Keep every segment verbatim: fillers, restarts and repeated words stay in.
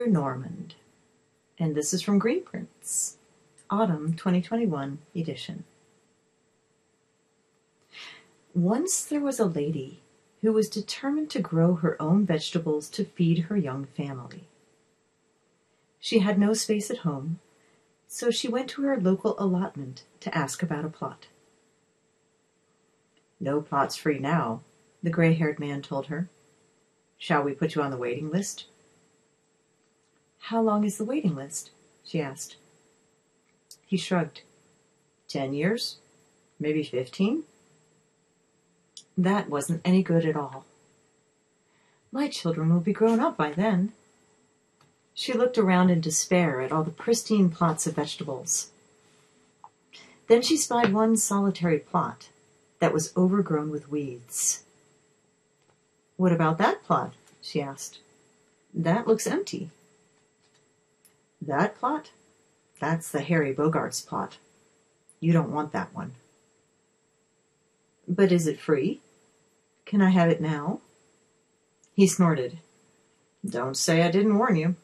Normand, and this is from Greenprints, Autumn twenty twenty-one edition. Once there was a lady who was determined to grow her own vegetables to feed her young family. She had no space at home, so she went to her local allotment to ask about a plot. "No plot's free now," the gray-haired man told her. "Shall we put you on the waiting list?" "How long is the waiting list?" she asked. He shrugged. Ten years? Maybe fifteen? That wasn't any good at all. "My children will be grown up by then." She looked around in despair at all the pristine plots of vegetables. Then she spied one solitary plot that was overgrown with weeds. "What about that plot?" she asked. "That looks empty." "That plot? That's the Harry Bogart's plot. You don't want that one." "But is it free? Can I have it now?" He snorted. "Don't say I didn't warn you."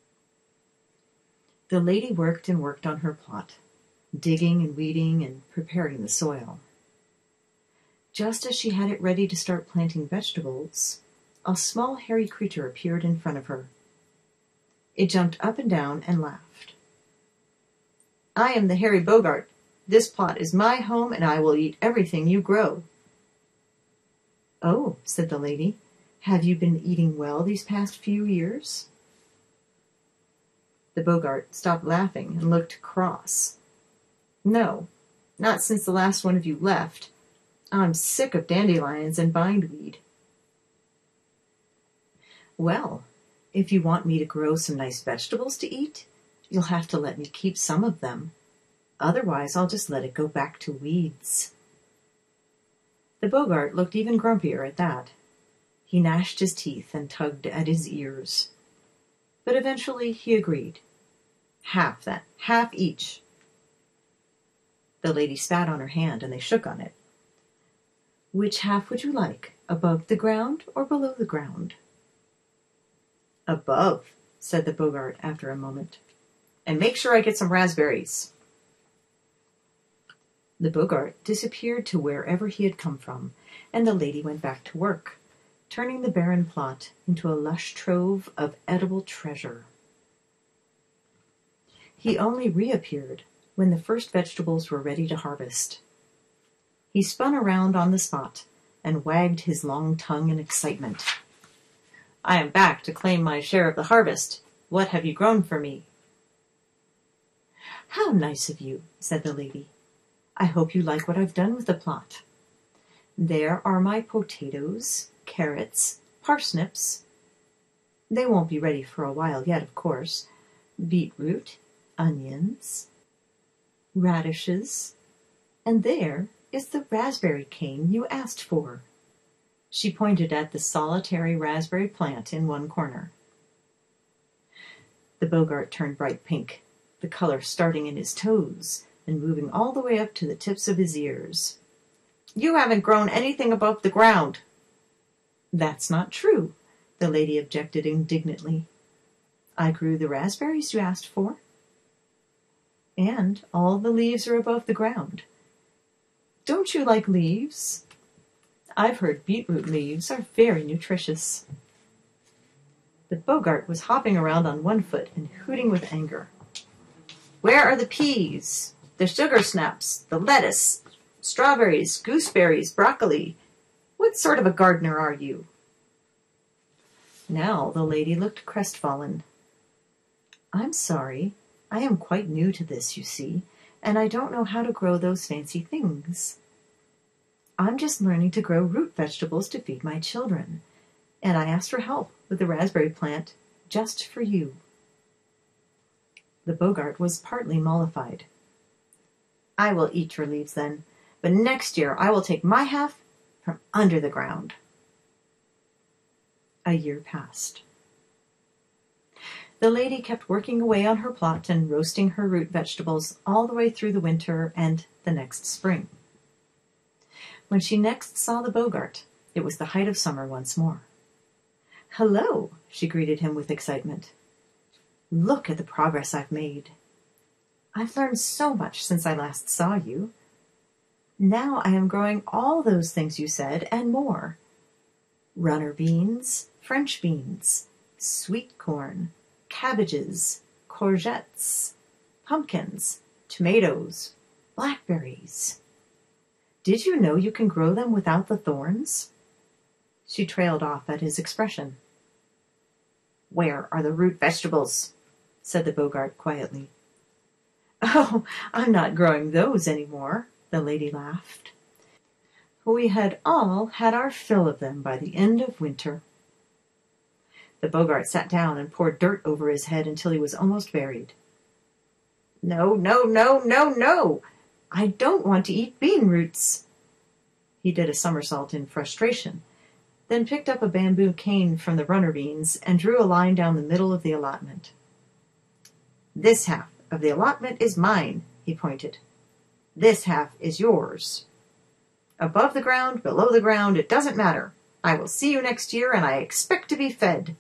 The lady worked and worked on her plot, digging and weeding and preparing the soil. Just as she had it ready to start planting vegetables, a small hairy creature appeared in front of her. It jumped up and down and laughed. "I am the Harry Bogart. This plot is my home, and I will eat everything you grow." "Oh," said the lady, "have you been eating well these past few years?" The Bogart stopped laughing and looked cross. "No, not since the last one of you left. I'm sick of dandelions and bindweed." "Well, if you want me to grow some nice vegetables to eat, you'll have to let me keep some of them. Otherwise, I'll just let it go back to weeds." The Bogart looked even grumpier at that. He gnashed his teeth and tugged at his ears. But eventually he agreed. "Half, then. Half each." The lady spat on her hand, and they shook on it. "Which half would you like, above the ground or below the ground?" "Above," said the Bogart after a moment. "And make sure I get some raspberries." The Bogart disappeared to wherever he had come from, and the lady went back to work, turning the barren plot into a lush trove of edible treasure. He only reappeared when the first vegetables were ready to harvest. He spun around on the spot and wagged his long tongue in excitement. "I am back to claim my share of the harvest. What have you grown for me?" "How nice of you," said the lady. "I hope you like what I've done with the plot. There are my potatoes, carrots, parsnips. They won't be ready for a while yet, of course. Beetroot, onions, radishes, and there is the raspberry cane you asked for." She pointed at the solitary raspberry plant in one corner. The Bogart turned bright pink, the color starting in his toes and moving all the way up to the tips of his ears. "You haven't grown anything above the ground." "That's not true," the lady objected indignantly. "I grew the raspberries you asked for. And all the leaves are above the ground. Don't you like leaves? I've heard beetroot leaves are very nutritious." The Bogart was hopping around on one foot and hooting with anger. "Where are the peas, the sugar snaps, the lettuce, strawberries, gooseberries, broccoli? What sort of a gardener are you?" Now the lady looked crestfallen. "I'm sorry. I am quite new to this, you see, and I don't know how to grow those fancy things. I'm just learning to grow root vegetables to feed my children, and I asked for help with the raspberry plant just for you." The Bogart was partly mollified. "I will eat your leaves then, but next year I will take my half from under the ground." A year passed. The lady kept working away on her plot and roasting her root vegetables all the way through the winter and the next spring. When she next saw the Bogart, it was the height of summer once more. "Hello," she greeted him with excitement. Look at the progress I've made. I've learned so much since I last saw you. Now I am growing all those things you said and more. Runner beans, French beans, sweet corn, cabbages, courgettes, pumpkins, tomatoes, blackberries. Did you know you can grow them without the thorns? She trailed off at his expression. Where are the root vegetables? Said the Boggart quietly. Oh, I'm not growing those any more, the lady laughed. We had all had our fill of them by the end of winter. The Boggart sat down and poured dirt over his head until he was almost buried. No, no, no, no, no! I don't want to eat bean roots. He did a somersault in frustration, then picked up a bamboo cane from the runner beans and drew a line down the middle of the allotment. This half of the allotment is mine, he pointed. This half is yours. Above the ground, below the ground, it doesn't matter. I will see you next year, and I expect to be fed.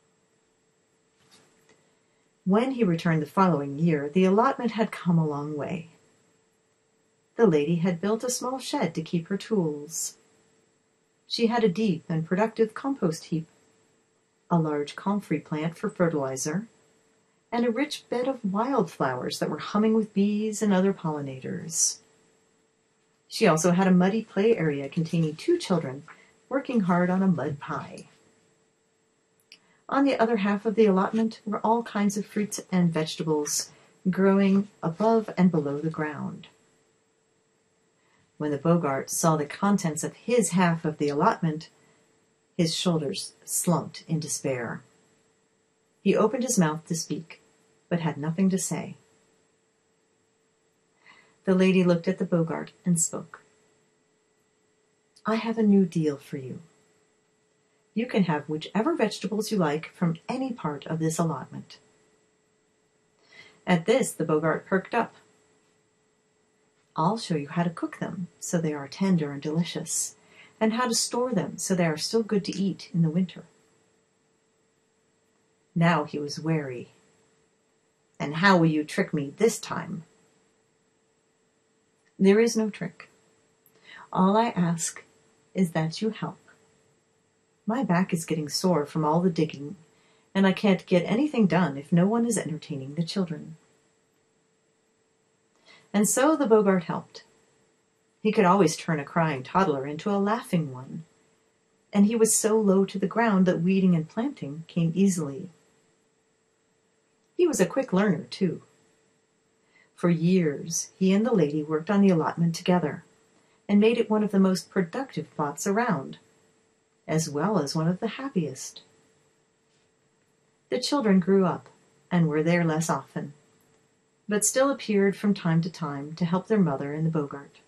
When he returned the following year, the allotment had come a long way. The lady had built a small shed to keep her tools. She had a deep and productive compost heap, a large comfrey plant for fertilizer, and a rich bed of wildflowers that were humming with bees and other pollinators. She also had a muddy play area containing two children working hard on a mud pie. On the other half of the allotment were all kinds of fruits and vegetables growing above and below the ground. When the Boggart saw the contents of his half of the allotment, his shoulders slumped in despair. He opened his mouth to speak, but had nothing to say. The lady looked at the Boggart and spoke. I have a new deal for you. You can have whichever vegetables you like from any part of this allotment. At this, the Boggart perked up. I'll show you how to cook them so they are tender and delicious, and how to store them so they are still good to eat in the winter. Now he was wary. And how will you trick me this time? There is no trick. All I ask is that you help. My back is getting sore from all the digging, and I can't get anything done if no one is entertaining the children. And so the Boggart helped. He could always turn a crying toddler into a laughing one, and he was so low to the ground that weeding and planting came easily. He was a quick learner, too. For years, he and the lady worked on the allotment together, and made it one of the most productive plots around, as well as one of the happiest. The children grew up and were there less often, but still appeared from time to time to help their mother and the Boggart.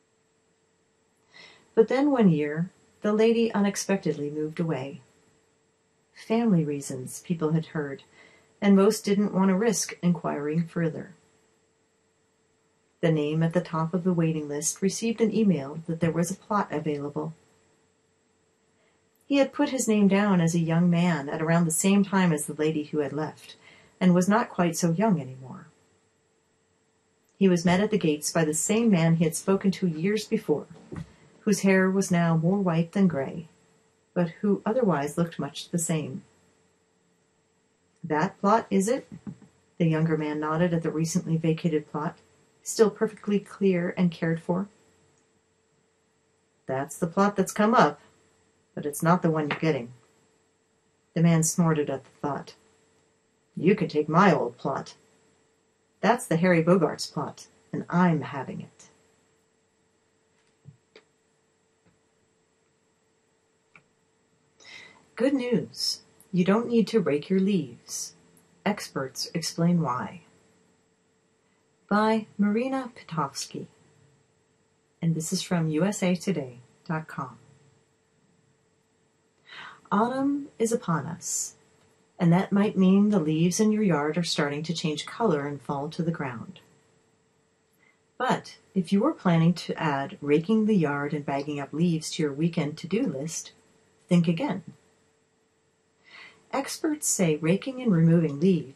But then one year, the lady unexpectedly moved away. Family reasons, people had heard, and most didn't want to risk inquiring further. The name at the top of the waiting list received an email that there was a plot available. He had put his name down as a young man at around the same time as the lady who had left, and was not quite so young anymore. He was met at the gates by the same man he had spoken to years before, whose hair was now more white than gray, but who otherwise looked much the same. That plot, is it? The younger man nodded at the recently vacated plot, still perfectly clear and cared for. That's the plot that's come up, but it's not the one you're getting. The man snorted at the thought. You can take my old plot. That's the Harry Boggart's plot, and I'm having it. Good news. You don't need to rake your leaves. Experts explain why. By Marina Pitovsky. And this is from U S A Today dot com. Autumn is upon us, and that might mean the leaves in your yard are starting to change color and fall to the ground. But if you were planning to add raking the yard and bagging up leaves to your weekend to-do list, think again. Experts say raking and removing leaves